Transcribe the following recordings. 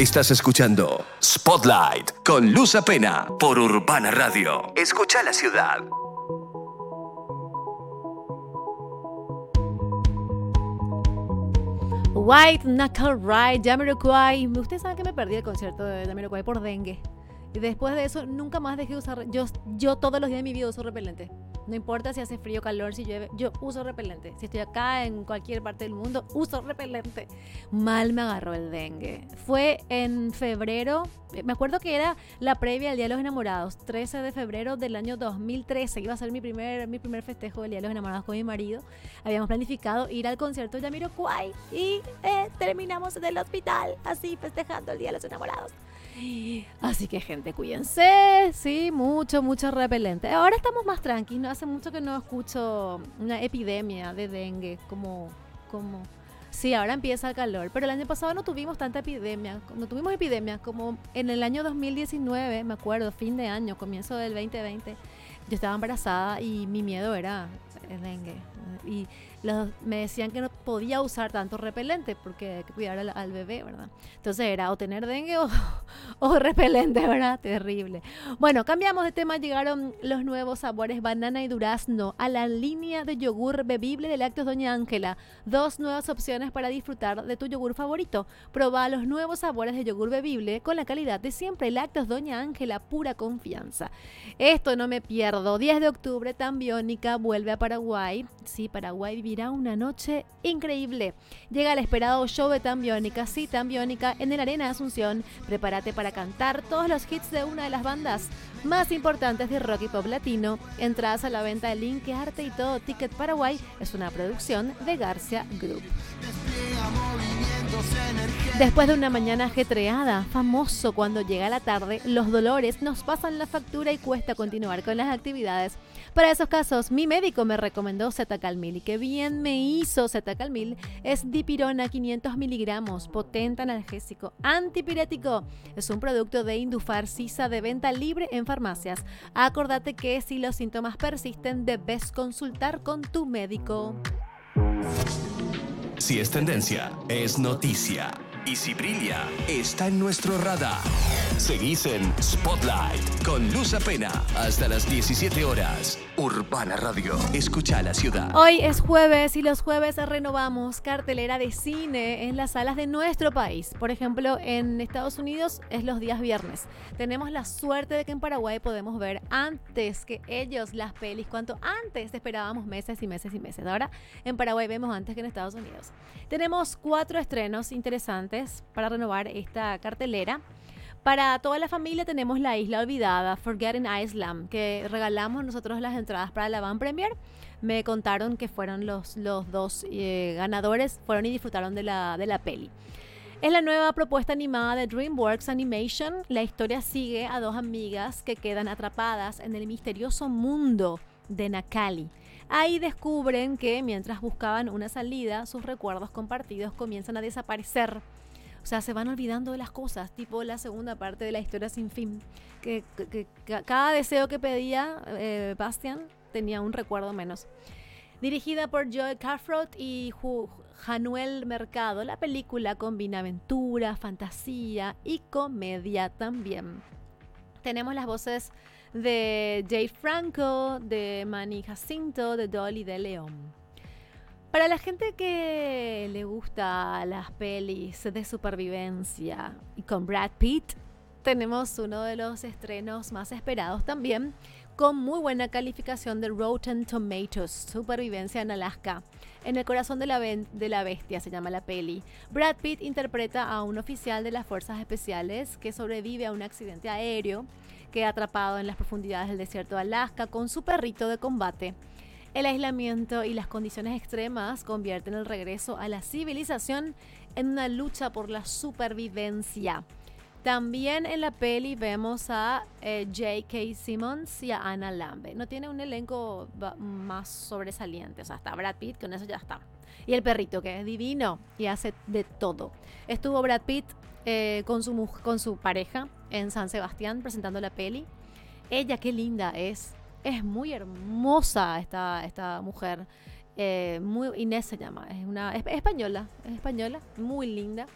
Estás escuchando Spotlight con Luz Apena por Urbana Radio. Escucha la ciudad. White Knuckle Ride, Jamiroquai. Ustedes saben que me perdí el concierto de Jamiroquai por dengue. Y después de eso nunca más dejé de usar. Yo todos los días de mi vida uso repelente. No importa si hace frío, calor, si llueve, yo uso repelente. Si estoy acá en cualquier parte del mundo, uso repelente. Mal me agarró el dengue. Fue en febrero, me acuerdo que era la previa al Día de los Enamorados, 13 de febrero del año 2013. Iba a ser mi primer festejo del Día de los Enamorados con mi marido. Habíamos planificado ir al concierto de Jamiroquai y terminamos en el hospital, así festejando el Día de los Enamorados. Así que gente, cuídense, sí, mucho repelente. Ahora estamos más tranquilos, hace mucho que no escucho una epidemia de dengue como sí, ahora empieza el calor, pero el año pasado no tuvimos tanta epidemia, como en el año 2019, me acuerdo, fin de año, comienzo del 2020, yo estaba embarazada y mi miedo era el dengue y me decían que no podía usar tanto repelente porque hay que cuidar al bebé, ¿verdad? Entonces era o tener dengue o repelente, ¿verdad? Terrible. Bueno, cambiamos de tema. Llegaron los nuevos sabores banana y durazno a la línea de yogur bebible de Lácteos Doña Ángela. 2 nuevas opciones para disfrutar de tu yogur favorito. Proba los nuevos sabores de yogur bebible con la calidad de siempre. Lácteos Doña Ángela, pura confianza. Esto no me pierdo. 10 de octubre, Tambiónica vuelve a Paraguay. Sí, Paraguay vivirá una noche increíble. Llega el esperado show de Tambiónica. Sí, Tambiónica en el Arena Asunción. Prepárate para cantar todos los hits de una de las bandas más importantes de rock y pop latino. Entradas a la venta de Link Arte y Todo Ticket Paraguay. Es una producción de Garcia Group. Después de una mañana ajetreada, famoso cuando llega la tarde, los dolores nos pasan la factura y cuesta continuar con las actividades. Para esos casos, mi médico me recomendó Zetacalmil y qué bien me hizo. Zetacalmil es dipirona 500 miligramos, potente analgésico, antipirético. Es un producto de Indufar Sisa de venta libre en farmacias. Acordate que si los síntomas persisten, debes consultar con tu médico. Si es tendencia, es noticia. Y si brilla, está en nuestro radar. Seguís en Spotlight con Luz Apena hasta las 17 horas. Urbana Radio. Escucha la ciudad. Hoy es jueves y los jueves renovamos cartelera de cine en las salas de nuestro país. Por ejemplo, en Estados Unidos es los días viernes. Tenemos la suerte de que en Paraguay podemos ver antes que ellos las pelis. Cuanto antes esperábamos meses y meses y meses. Ahora en Paraguay vemos antes que en Estados Unidos. Tenemos 4 estrenos interesantes para renovar esta cartelera. Para toda la familia tenemos La Isla Olvidada, Forgotten Island, que regalamos nosotros las entradas para la Van Premier. Me contaron que fueron los 2 ganadores, fueron y disfrutaron de la peli. Es la nueva propuesta animada de DreamWorks Animation. La historia sigue a 2 amigas que quedan atrapadas en el misterioso mundo de Nakali. Ahí descubren que mientras buscaban una salida, sus recuerdos compartidos comienzan a desaparecer. O sea, se van olvidando de las cosas, tipo la segunda parte de la historia sin fin. Que cada deseo que pedía Bastian tenía un recuerdo menos. Dirigida por Joel Carfrot y Januel Mercado, la película combina aventura, fantasía y comedia también. Tenemos las voces de Jade Franco, de Manny Jacinto, de Dolly de León. Para la gente que le gusta las pelis de supervivencia y con Brad Pitt, tenemos uno de los estrenos más esperados también, con muy buena calificación de Rotten Tomatoes, Supervivencia en Alaska. En el corazón de la bestia se llama la peli. Brad Pitt interpreta a un oficial de las fuerzas especiales que sobrevive a un accidente aéreo, queda atrapado en las profundidades del desierto de Alaska con su perrito de combate. El aislamiento y las condiciones extremas convierten el regreso a la civilización en una lucha por la supervivencia. También en la peli vemos a J.K. Simmons y a Anna Lambert. No tiene un elenco más sobresaliente, o sea, está Brad Pitt, con eso ya está. Y el perrito, que es divino y hace de todo. Estuvo Brad Pitt con su pareja en San Sebastián presentando la peli. Ella, qué linda es. Es muy hermosa esta mujer. Inés se llama. Es española, muy linda.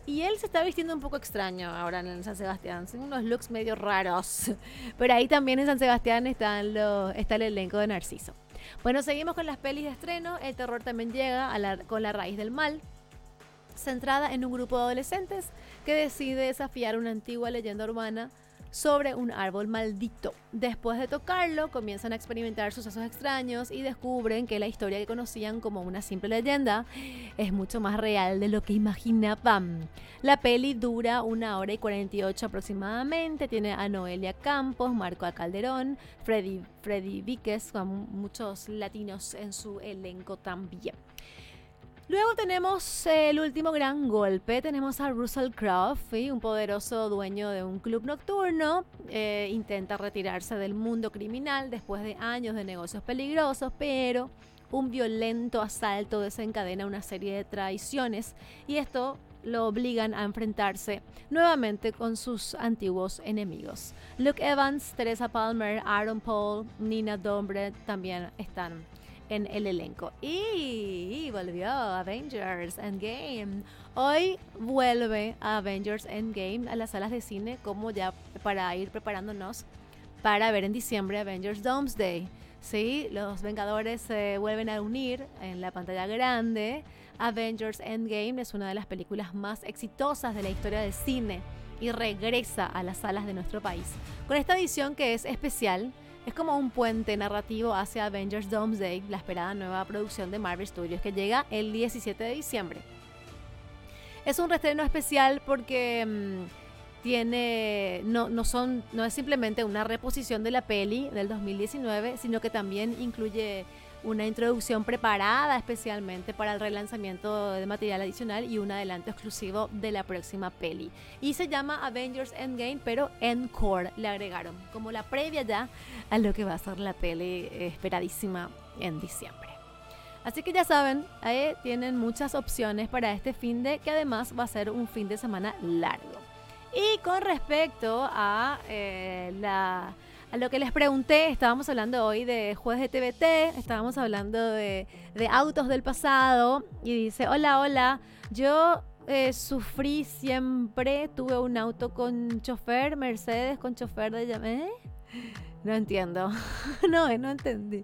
Y él se está vistiendo un poco extraño ahora en San Sebastián. Son unos looks medio raros. Pero ahí también en San Sebastián está el elenco de Narciso. Bueno, seguimos con las pelis de estreno. El terror también llega con La raíz del mal, centrada en un grupo de adolescentes que decide desafiar una antigua leyenda urbana sobre un árbol maldito. Después de tocarlo, comienzan a experimentar sucesos extraños y descubren que la historia que conocían como una simple leyenda es mucho más real de lo que imaginaban. La peli dura 1 hora y 48 aproximadamente. Tiene a Noelia Campos, Marco Calderón, Freddy Víquez, con muchos latinos en su elenco también. Luego tenemos el último gran golpe. Tenemos a Russell Crowe, ¿sí? Un poderoso dueño de un club nocturno. Intenta retirarse del mundo criminal después de años de negocios peligrosos, pero un violento asalto desencadena una serie de traiciones y esto lo obligan a enfrentarse nuevamente con sus antiguos enemigos. Luke Evans, Teresa Palmer, Aaron Paul, Nina Dobrev también están en el elenco. Y volvió Avengers Endgame. Hoy vuelve Avengers Endgame a las salas de cine, como ya para ir preparándonos para ver en diciembre Avengers Doomsday. Sí, los Vengadores se vuelven a unir en la pantalla grande. Avengers Endgame es una de las películas más exitosas de la historia del cine y regresa a las salas de nuestro país con esta edición que es especial. Es como un puente narrativo hacia Avengers Doomsday, la esperada nueva producción de Marvel Studios que llega el 17 de diciembre. Es un reestreno especial porque no es simplemente una reposición de la peli del 2019, sino que también incluye una introducción preparada especialmente para el relanzamiento de material adicional y un adelanto exclusivo de la próxima peli. Y se llama Avengers Endgame, pero Encore le agregaron, como la previa ya a lo que va a ser la peli esperadísima en diciembre. Así que ya saben, ahí tienen muchas opciones para este fin de, que además va a ser un fin de semana largo. Y con respecto a lo que les pregunté, estábamos hablando hoy de jueces de TVT, estábamos hablando de autos del pasado y dice, hola, yo sufrí siempre, tuve un auto con chofer, Mercedes con chofer de... No entiendo, no entendí.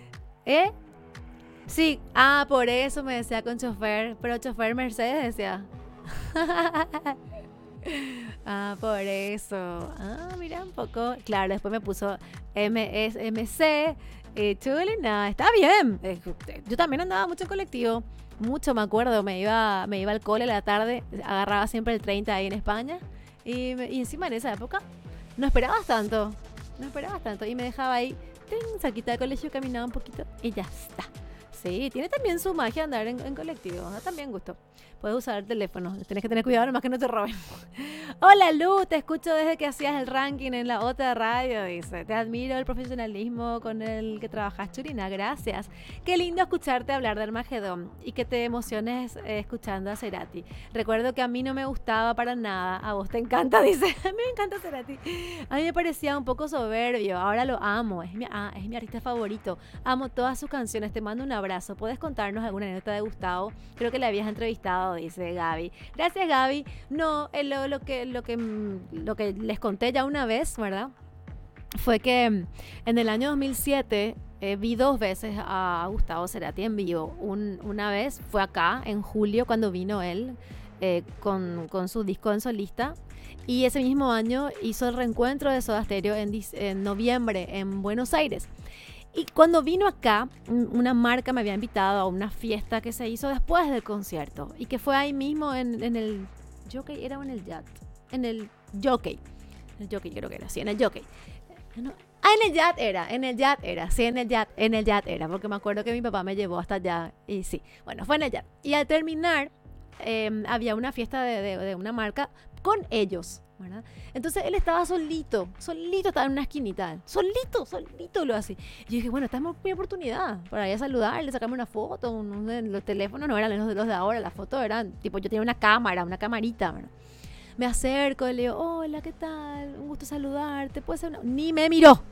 Sí, por eso me decía con chofer, pero chofer Mercedes decía. Por eso. Mira un poco. Claro, después me puso MSMC. Chuli, no, está bien. Yo también andaba mucho en colectivo. Mucho, me acuerdo. Me iba al cole a la tarde. Agarraba siempre el 30 ahí en España. Y encima en esa época no esperabas tanto. Y me dejaba ahí, cerquita del colegio, caminaba un poquito y ya está. Sí, tiene también su magia andar en colectivo. Da también gusto. Puedes usar el teléfono. Tienes que tener cuidado nomás que no te roben. Hola Lu, te escucho desde que hacías el ranking en la otra radio, dice. Te admiro el profesionalismo con el que trabajas, Churina. Gracias. Qué lindo escucharte hablar de Armagedón y que te emociones escuchando a Cerati. Recuerdo que a mí no me gustaba para nada. A vos te encanta, dice. A mí me encanta Cerati. A mí me parecía un poco soberbio. Ahora lo amo. Es mi artista favorito. Amo todas sus canciones. Te mando un abrazo. ¿Puedes contarnos alguna anécdota de Gustavo? Creo que le habías entrevistado, dice Gaby. Gracias, Gaby. No, lo que les conté ya una vez, ¿verdad? Fue que en el año 2007 vi 2 veces a Gustavo Cerati en vivo. Una vez fue acá, en julio, cuando vino él con su disco en solista. Y ese mismo año hizo el reencuentro de Soda Stereo en noviembre en Buenos Aires. Y cuando vino acá, una marca me había invitado a una fiesta que se hizo después del concierto. Y que fue ahí mismo en el Jockey, era en el Yacht. En el Jockey. El Jockey creo que era, sí, en el Jockey. No. En el Yacht era, sí, en el Yacht era, porque me acuerdo que mi papá me llevó hasta allá. Y sí, bueno, fue en el Yacht. Y al terminar, había una fiesta de una marca con ellos, ¿verdad? Entonces él estaba solito estaba en una esquinita, solito lo hacía. Y yo dije, bueno, esta es mi oportunidad para ir a saludarle, sacarme una foto. Los teléfonos no eran los de ahora, las fotos eran, tipo, yo tenía una camarita, ¿verdad? Me acerco y le digo, hola, ¿qué tal? Un gusto saludarte, ¿puede ser una? Ni me miró.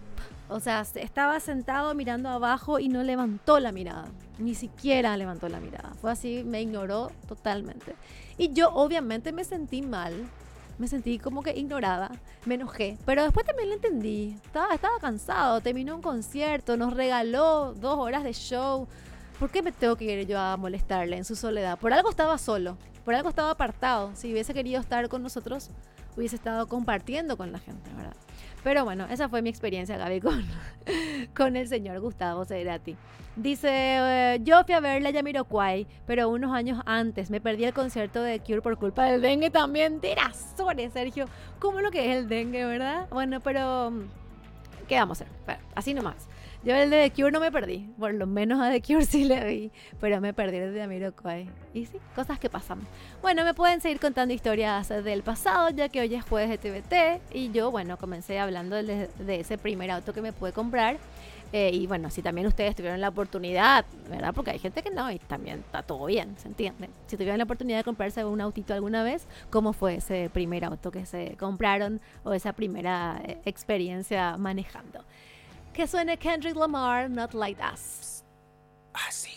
O sea, estaba sentado mirando abajo y no levantó la mirada. Ni siquiera levantó la mirada. Fue así, me ignoró totalmente. Y yo obviamente me sentí mal. Me sentí como que ignorada. Me enojé. Pero después también lo entendí. Estaba cansado. Terminó un concierto. Nos regaló 2 horas de show. ¿Por qué me tengo que ir yo a molestarle en su soledad? Por algo estaba solo. Por algo estaba apartado. Si hubiese querido estar con nosotros, hubiese estado compartiendo con la gente, ¿verdad? Pero bueno, esa fue mi experiencia, Gaby, con el señor Gustavo Cerati. Dice, yo fui a ver la Jamiroquai, pero unos años antes me perdí el concierto de Cure por culpa del dengue también. De razones, Sergio. ¿Cómo lo que es el dengue, verdad? Bueno, pero ¿qué vamos a hacer? Bueno, así nomás. Yo el de The Cure no me perdí. Por lo menos a The Cure sí le vi. Pero me perdí el de Jamiroquai. Y sí, cosas que pasan. Bueno, me pueden seguir contando historias del pasado, ya que hoy es jueves de TVT. Y yo, bueno, comencé hablando de ese primer auto que me pude comprar. Y bueno, si también ustedes tuvieron la oportunidad, ¿verdad? Porque hay gente que no, y también está todo bien, ¿se entiende? Si tuvieron la oportunidad de comprarse un autito alguna vez, ¿cómo fue ese primer auto que se compraron o esa primera experiencia manejando? Que suene Kendrick Lamar, Not Like Us. Así.